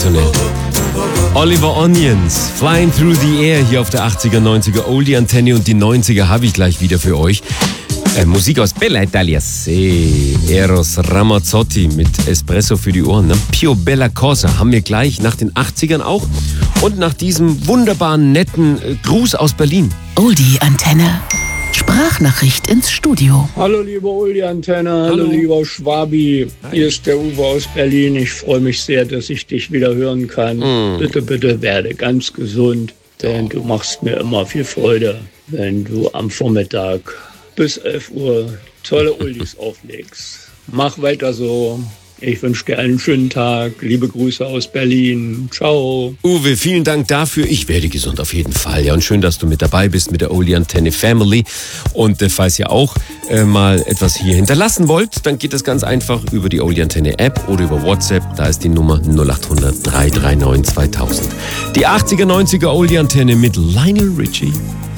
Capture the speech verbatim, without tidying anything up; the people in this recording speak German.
sensationell. Oliver Onions, Flying Through the Air hier auf der achtziger, neunziger Oldie-Antenne, und die neunziger habe ich gleich wieder für euch. Äh, Musik aus Bella Italia, See, Eros Ramazzotti mit Espresso für die Ohren. Ne? Pio Bella Cosa haben wir gleich nach den achtzigern auch und nach diesem wunderbaren, netten äh, Gruß aus Berlin. Oldie-Antenne. Sprachnachricht ins Studio. Hallo liebe Oldie-Antenne, hallo. hallo lieber Schwabi. Hi. Hier ist der Uwe aus Berlin. Ich freue mich sehr, dass ich dich wieder hören kann. Mm. Bitte, bitte werde ganz gesund, denn du machst mir immer viel Freude, wenn du am Vormittag bis elf Uhr tolle Oldies auflegst. Mach weiter so. Ich wünsche dir einen schönen Tag. Liebe Grüße aus Berlin. Ciao. Uwe, vielen Dank dafür. Ich werde gesund auf jeden Fall. Ja, und schön, dass du mit dabei bist mit der Oldie-Antenne Family. Und äh, falls ihr auch äh, mal etwas hier hinterlassen wollt, dann geht das ganz einfach über die Oldie-Antenne App oder über WhatsApp. Da ist die Nummer null acht hundert, drei drei neun, zweitausend. Die achtziger, neunziger Oldie-Antenne mit Lionel Richie.